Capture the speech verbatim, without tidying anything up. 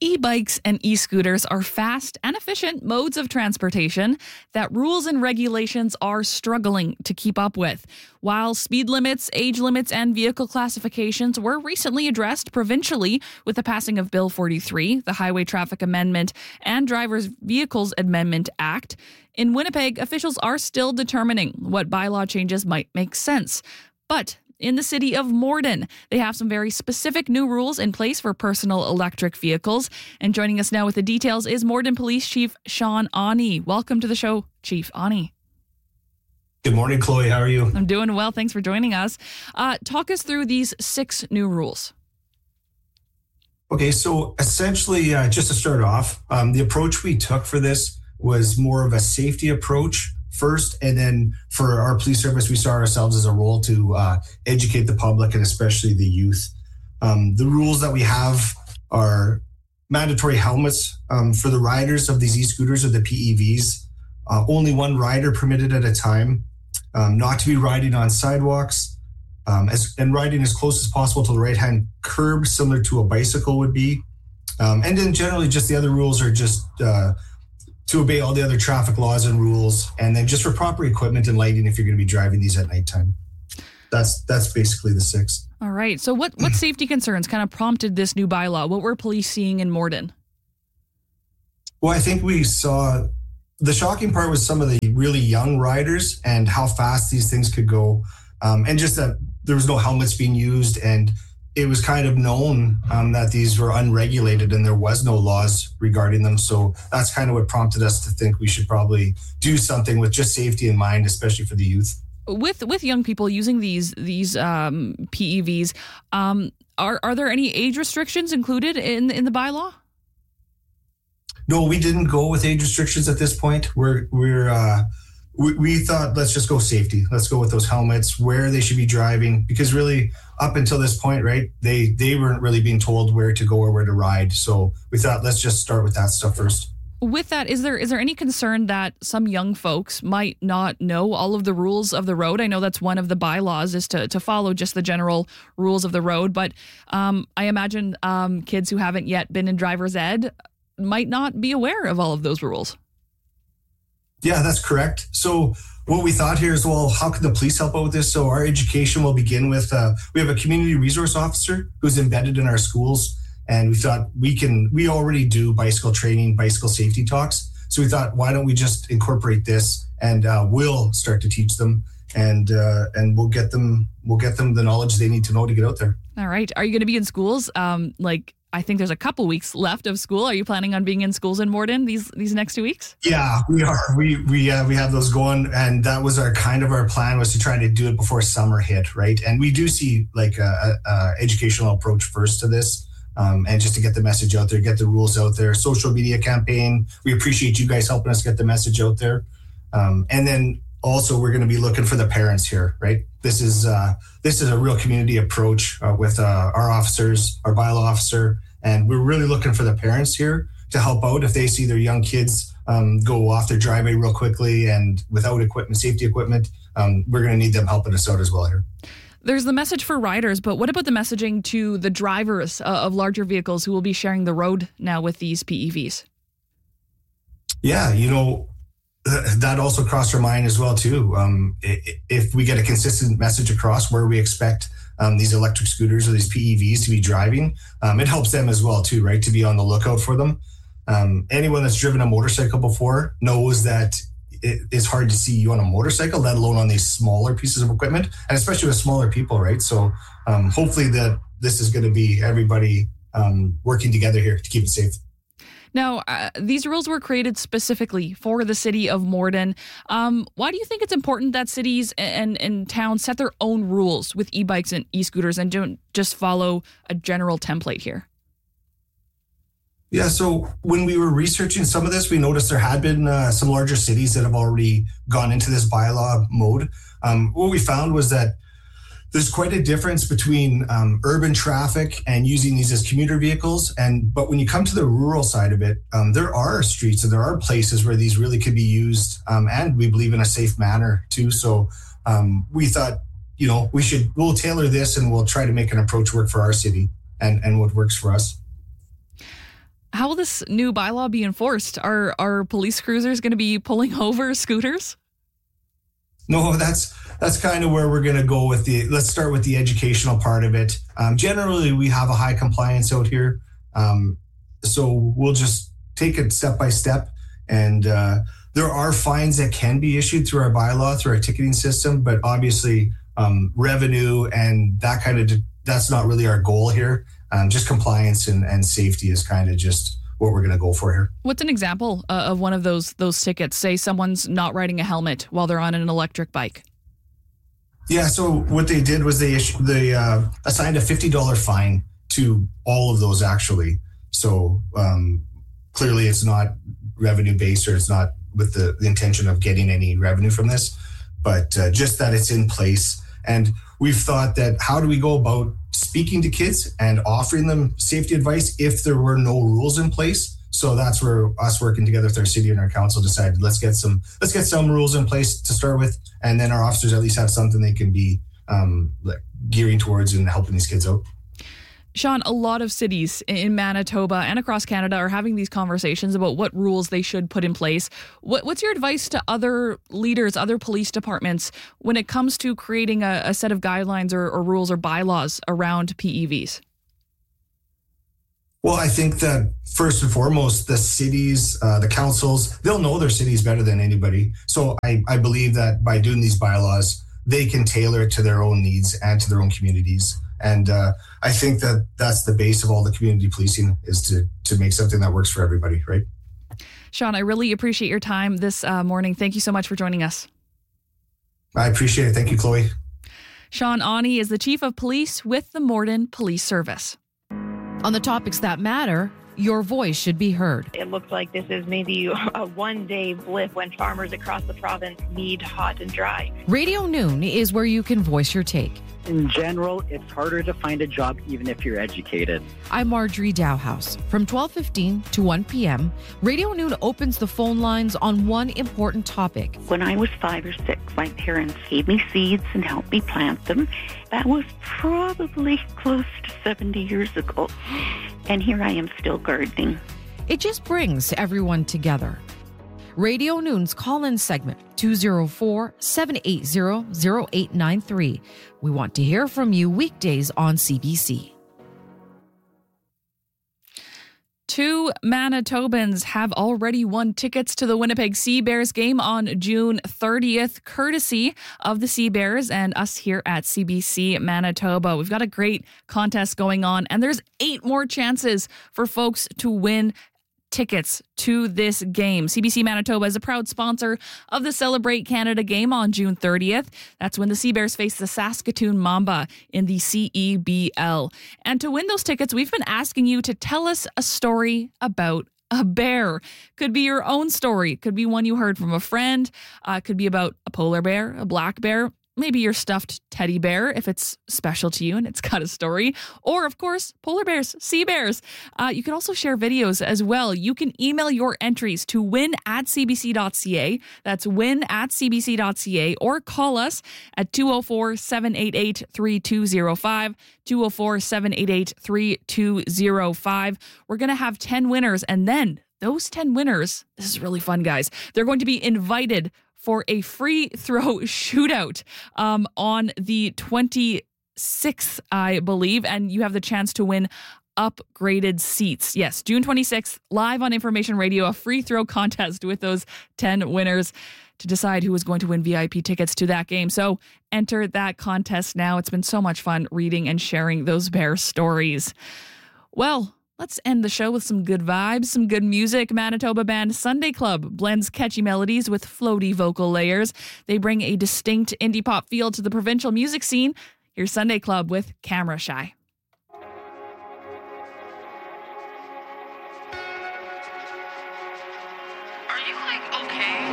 E-bikes and e-scooters are fast and efficient modes of transportation that rules and regulations are struggling to keep up with. While speed limits, age limits, and vehicle classifications were recently addressed provincially with the passing of Bill forty-three, the Highway Traffic Amendment, and Drivers Vehicles Amendment Act, in Winnipeg, officials are still determining what bylaw changes might make sense. But in the city of Morden, they have some very specific new rules in place for personal electric vehicles. And joining us now with the details is Morden Police Chief Sean Aune. Welcome to the show, Chief Aune. Good morning, Chloe. How are you? I'm doing well. Thanks for joining us. Uh, talk us through these six new rules. Okay, so essentially, uh, just to start off, um, the approach we took for this was more of a safety approach first, and then for our police service, we saw ourselves as a role to uh, educate the public and especially the youth. Um, the rules that we have are mandatory helmets um, for the riders of these e-scooters or the P E Vs, uh, only one rider permitted at a time, um, not to be riding on sidewalks, um, as, and riding as close as possible to the right-hand curb, similar to a bicycle would be. Um, and then generally just the other rules are just uh, to obey all the other traffic laws and rules, and then just for proper equipment and lighting if you're going to be driving these at nighttime. That's that's basically the six. All right. So what, what safety concerns kind of prompted this new bylaw? What were police seeing in Morden? Well, I think we saw the shocking part was some of the really young riders and how fast these things could go, um, and just that there was no helmets being used, and it was kind of known um, that these were unregulated and there was no laws regarding them. So that's kind of what prompted us to think we should probably do something with just safety in mind, especially for the youth. With with young people using these these um, P E Vs, um, are are there any age restrictions included in in the bylaw? No, we didn't go with age restrictions at this point. We're we're uh, we, we thought let's just go safety. Let's go with those helmets, where they should be driving, because really up until this point, right, they they weren't really being told where to go or where to ride. So we thought let's just start with that stuff first. With that, is there is there any concern that some young folks might not know all of the rules of the road? I know that's one of the bylaws is to, to follow just the general rules of the road, but um, I imagine um, kids who haven't yet been in driver's ed might not be aware of all of those rules. Yeah, that's correct. So what we thought here is, well, how can the police help out with this? So our education will begin with, uh, we have a community resource officer who's embedded in our schools. And we thought we can, we already do bicycle training, bicycle safety talks. So we thought, why don't we just incorporate this and uh, we'll start to teach them and uh, and we'll get them, we'll get them the knowledge they need to know to get out there. All right. Are you going to be in schools? Um, like, I think there's a couple weeks left of school. Are you planning on being in schools in Morden these these next two weeks? Yeah, we are. We we uh, we have those going, and that was our kind of our plan was to try to do it before summer hit, right? And we do see like a, a, a educational approach first to this, um, and just to get the message out there, get the rules out there. Social media campaign. We appreciate you guys helping us get the message out there, um, and then also we're going to be looking for the parents here, right? This is uh, this is a real community approach uh, with uh, our officers, our bylaw officer. And we're really looking for the parents here to help out if they see their young kids um, go off their driveway real quickly and without equipment, safety equipment. Um, we're going to need them helping us out as well here. There's the message for riders, but what about the messaging to the drivers uh, of larger vehicles who will be sharing the road now with these P E Vs? Yeah, you know, that also crossed our mind as well, too. Um, if we get a consistent message across where we expect Um, these electric scooters or these P E Vs to be driving, um, it helps them as well too, right? To be on the lookout for them. Um, anyone that's driven a motorcycle before knows that it, it's hard to see you on a motorcycle, let alone on these smaller pieces of equipment, and especially with smaller people, right? So um, hopefully that this is going to be everybody um, working together here to keep it safe. Now, uh, these rules were created specifically for the city of Morden. Um, why do you think it's important that cities and, and towns set their own rules with e-bikes and e-scooters and don't just follow a general template here? Yeah, so when we were researching some of this, we noticed there had been uh, some larger cities that have already gone into this bylaw mode. Um, what we found was that there's quite a difference between um, urban traffic and using these as commuter vehicles. And but when you come to the rural side of it, um, there are streets and there are places where these really could be used, um, and we believe in a safe manner too. So um, we thought, you know, we should we'll tailor this and we'll try to make an approach work for our city and and what works for us. How will this new bylaw be enforced? Are are police cruisers going to be pulling over scooters? No, that's that's kind of where we're going to go with the, let's start with the educational part of it. Um, generally, we have a high compliance out here. Um, so we'll just take it step by step. And uh, there are fines that can be issued through our bylaw, through our ticketing system, but obviously um, revenue and that kind of, that's not really our goal here. Um, just compliance and, and safety is kind of just what we're going to go for here. What's an example uh, of one of those those tickets? Say someone's not riding a helmet while they're on an electric bike. Yeah, so what they did was they issued, they uh, assigned a fifty dollars fine to all of those actually. So um, clearly it's not revenue based, or it's not with the, the intention of getting any revenue from this, but uh, just that it's in place. And we've thought that how do we go about speaking to kids and offering them safety advice if there were no rules in place? So that's where us working together with our city and our council decided let's get some let's get some rules in place to start with, and then our officers at least have something they can be um, gearing towards and helping these kids out. Sean, a lot of cities in Manitoba and across Canada are having these conversations about what rules they should put in place. What, what's your advice to other leaders, other police departments, when it comes to creating a, a set of guidelines or, or rules or bylaws around P E Vs? Well, I think that first and foremost, the cities, uh, the councils, they'll know their cities better than anybody. So I, I believe that by doing these bylaws, they can tailor it to their own needs and to their own communities. And uh, I think that that's the base of all the community policing, is to to make something that works for everybody, right? Sean, I really appreciate your time this uh, morning. Thank you so much for joining us. I appreciate it. Thank you, Chloe. Sean Aune is the Chief of Police with the Morden Police Service. On the topics that matter, your voice should be heard. It looks like this is maybe a one-day blip when farmers across the province need hot and dry. Radio Noon is where you can voice your take. In general, it's harder to find a job even if you're educated. I'm Marjorie Dowhouse. From twelve fifteen to one p.m., Radio Noon opens the phone lines on one important topic. When I was five or six, my parents gave me seeds and helped me plant them. That was probably close to seventy years ago. And here I am still gardening. It just brings everyone together. Radio Noon's call-in segment, two oh four, seven eight zero, zero eight nine three. We want to hear from you weekdays on C B C. Two Manitobans have already won tickets to the Winnipeg Sea Bears game on June thirtieth, courtesy of the Sea Bears and us here at C B C Manitoba. We've got a great contest going on, and there's eight more chances for folks to win tickets to this game. C B C Manitoba is a proud sponsor of the Celebrate Canada game on June thirtieth. That's when the Sea Bears face the Saskatoon Mamba in the C E B L. And to win those tickets, we've been asking you to tell us a story about a bear. Could be your own story. Could be one you heard from a friend. Uh, could be about a polar bear, a black bear, maybe your stuffed teddy bear if it's special to you and it's got a story. Or, of course, polar bears, sea bears. Uh, you can also share videos as well. You can email your entries to win at c b c dot c a. That's win at c b c dot c a. Or call us at two oh four, seven eight eight, three two oh five, two oh four, seven eight eight, three two oh five. We're going to have ten winners, and then those ten winners, this is really fun, guys, they're going to be invited for a free throw shootout um, on the twenty-sixth, I believe, and you have the chance to win upgraded seats. Yes, June twenty-sixth, live on Information Radio, a free throw contest with those ten winners to decide who is going to win V I P tickets to that game. So enter that contest now. It's been so much fun reading and sharing those bear stories. Well, let's end the show with some good vibes, some good music. Manitoba band Sunday Club blends catchy melodies with floaty vocal layers. They bring a distinct indie pop feel to the provincial music scene. Here's Sunday Club with Camera Shy.